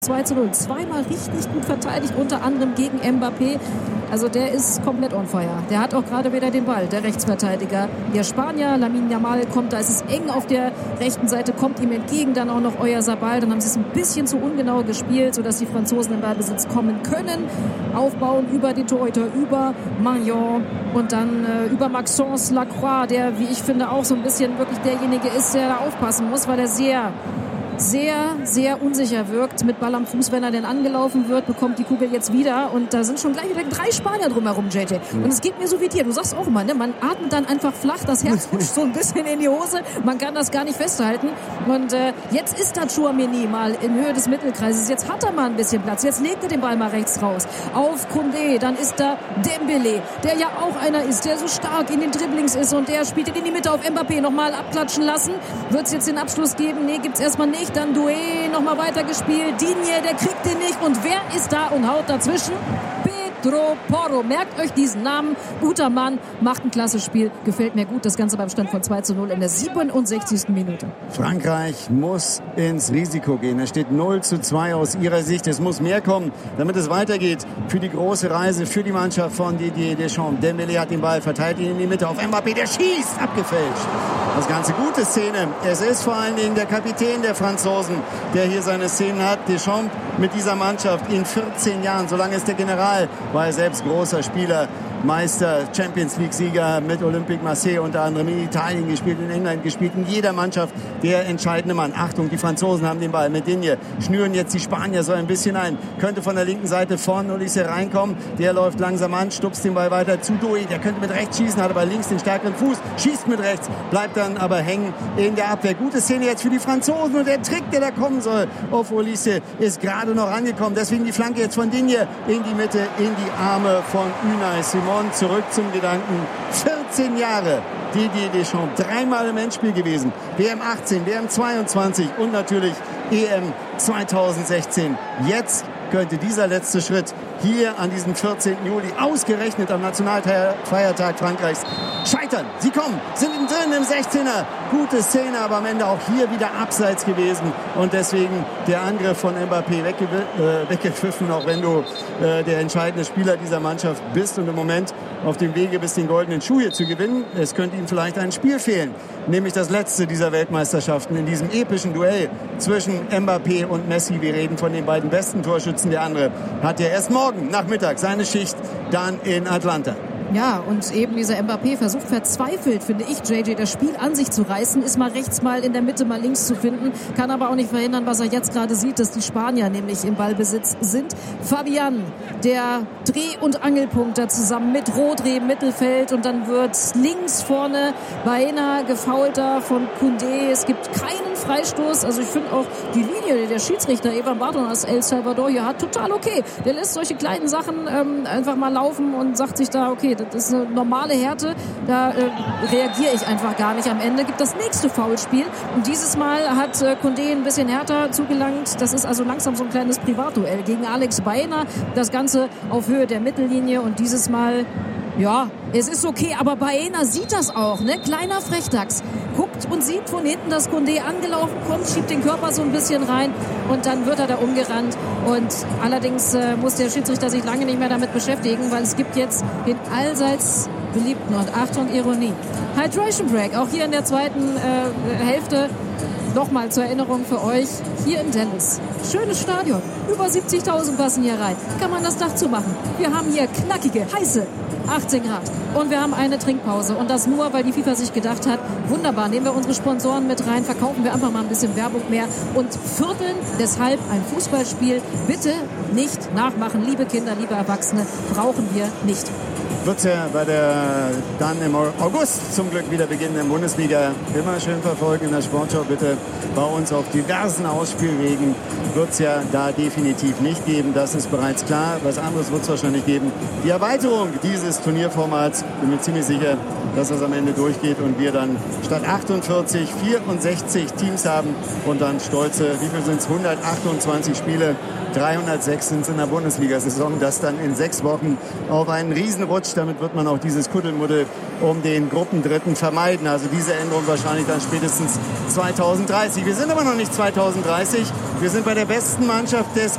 2:0. Zweimal richtig gut verteidigt, unter anderem gegen Mbappé. Also der ist komplett on fire. Der hat auch gerade wieder den Ball, der Rechtsverteidiger. Der Spanier, Lamine Yamal, kommt, da ist es eng auf der rechten Seite, kommt ihm entgegen, dann auch noch Oyarzabal. Dann haben sie es ein bisschen zu ungenau gespielt, sodass die Franzosen in Ballbesitz kommen können. Aufbauen über den Torhüter, über Maignan und dann über Maxence Lacroix, der, wie ich finde, auch so ein bisschen wirklich derjenige ist, der da aufpassen muss, weil er sehr unsicher wirkt mit Ball am Fuß, wenn er denn angelaufen wird, bekommt die Kugel jetzt wieder und da sind schon gleich wieder 3 Spanier drumherum, JJ. Und es geht mir so wie dir, du sagst auch immer, ne? Man atmet dann einfach flach, das Herz rutscht so ein bisschen in die Hose, man kann das gar nicht festhalten und jetzt ist da Tchouaméni mal in Höhe des Mittelkreises, jetzt hat er mal ein bisschen Platz, jetzt legt er den Ball mal rechts raus auf Koundé, dann ist da Dembélé, der ja auch einer ist, der so stark in den Dribblings ist und der spielt in die Mitte auf Mbappé, nochmal abklatschen lassen, wird es jetzt den Abschluss geben? Nee, gibt's erstmal nicht. Dann Doué nochmal weitergespielt. Digne, der kriegt den nicht. Und wer ist da und haut dazwischen? Pedro Porro. Merkt euch diesen Namen. Guter Mann, macht ein klasse Spiel. Gefällt mir gut. Das Ganze beim Stand von 2:0 in der 67. Minute. Frankreich muss ins Risiko gehen. Es steht 0:2 aus ihrer Sicht. Es muss mehr kommen, damit es weitergeht für die große Reise, für die Mannschaft von Didier Deschamps. Dembélé hat den Ball, verteilt ihn in die Mitte auf Mbappé. Der schießt, abgefälscht. Das ganze gute Szene. Es ist vor allen Dingen der Kapitän der Franzosen, der hier seine Szenen hat. Deschamps mit dieser Mannschaft in 14 Jahren. So lange ist der General, war er selbst großer Spieler. Meister, Champions League-Sieger mit Olympique Marseille unter anderem in Italien gespielt, in England gespielt, in jeder Mannschaft der entscheidende Mann. Achtung, die Franzosen haben den Ball mit Digne, schnüren jetzt die Spanier so ein bisschen ein, könnte von der linken Seite vorne Olise reinkommen, der läuft langsam an, stupst den Ball weiter zu Doué, der könnte mit rechts schießen, hat aber links den stärkeren Fuß, schießt mit rechts, bleibt dann aber hängen in der Abwehr. Gute Szene jetzt für die Franzosen und der Trick, der da kommen soll auf Olise, ist gerade noch angekommen, deswegen die Flanke jetzt von Digne in die Mitte, in die Arme von Unai Simon. Zurück zum Gedanken, 14 Jahre Didier Deschamps, 3-mal im Endspiel gewesen, WM 18, WM 22 und natürlich EM 2016. Jetzt könnte dieser letzte Schritt hier an diesem 14. Juli, ausgerechnet am Nationalfeiertag Frankreichs, scheitern. Sie kommen, sind drin im 16er. Gute Szene, aber am Ende auch hier wieder abseits gewesen. Und deswegen der Angriff von Mbappé weggepfiffen, auch wenn du der entscheidende Spieler dieser Mannschaft bist und im Moment auf dem Wege bist, den goldenen Schuh hier zu gewinnen. Es könnte ihm vielleicht ein Spiel fehlen, nämlich das letzte dieser Weltmeisterschaften in diesem epischen Duell zwischen Mbappé und Messi. Wir reden von den beiden besten Torschützen. Der andere hat ja erst morgen Nachmittag seine Schicht dann in Atlanta. Ja, und eben dieser Mbappé versucht verzweifelt, finde ich, JJ, das Spiel an sich zu reißen, ist mal rechts, mal in der Mitte, mal links zu finden, kann aber auch nicht verhindern, was er jetzt gerade sieht, dass die Spanier nämlich im Ballbesitz sind. Fabian, der Dreh- und Angelpunkt da zusammen mit Rodri im Mittelfeld und dann wird links vorne Baena gefoulter von Koundé. Es gibt keinen Freistoß, also ich finde auch die Linie, der Schiedsrichter Evan Barton aus El Salvador hier hat, total okay. Der lässt solche kleinen Sachen einfach mal laufen und sagt sich da, okay, das ist eine normale Härte, da reagiere ich einfach gar nicht. Am Ende gibt das nächste Foulspiel und dieses Mal hat Koundé ein bisschen härter zugelangt. Das ist also langsam so ein kleines Privatduell gegen Alex Baena. Das Ganze auf Höhe der Mittellinie und dieses Mal, ja, es ist okay, aber Baena sieht das auch, ne? Kleiner Frechdachs. Guckt und sieht von hinten, dass Koundé angelaufen kommt, schiebt den Körper so ein bisschen rein und dann wird er da umgerannt. Und allerdings muss der Schiedsrichter sich lange nicht mehr damit beschäftigen, weil es gibt jetzt den allseits beliebten und Achtung, Ironie, Hydration Break, auch hier in der zweiten Hälfte. Nochmal zur Erinnerung für euch, hier in Dallas. Schönes Stadion, über 70.000 passen hier rein. Kann man das Dach zumachen. Wir haben hier knackige, heiße 18 Grad. Und wir haben eine Trinkpause. Und das nur, weil die FIFA sich gedacht hat, wunderbar, nehmen wir unsere Sponsoren mit rein, verkaufen wir einfach mal ein bisschen Werbung mehr und vierteln deshalb ein Fußballspiel. Bitte nicht nachmachen, liebe Kinder, liebe Erwachsene, brauchen wir nicht. Wird ja bei der dann im August zum Glück wieder beginnenden Bundesliga immer schön verfolgen in der Sportschau. Bitte bei uns auf diversen Ausspielwegen wird es ja da definitiv nicht geben. Das ist bereits klar. Was anderes wird es wahrscheinlich geben. Die Erweiterung dieses Turnierformats, bin mir ziemlich sicher, dass das am Ende durchgeht und wir dann statt 48, 64 Teams haben und dann stolze, wie viel sind es, 128 Spiele, 306 sind es in der Bundesliga-Saison, das dann in 6 Wochen auf einen Riesenrutsch. Damit wird man auch dieses Kuddelmuddel um den Gruppendritten vermeiden. Also diese Änderung wahrscheinlich dann spätestens 2030. Wir sind aber noch nicht 2030. Wir sind bei der besten Mannschaft des